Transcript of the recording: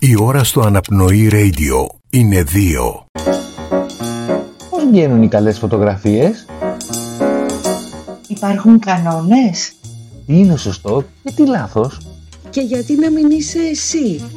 Η ώρα στο Αναπνοή Radio είναι 2. Πώς βγαίνουν οι καλές φωτογραφίες? Υπάρχουν κανόνες? Τι είναι σωστό και τι λάθος? Και γιατί να μην είσαι εσύ?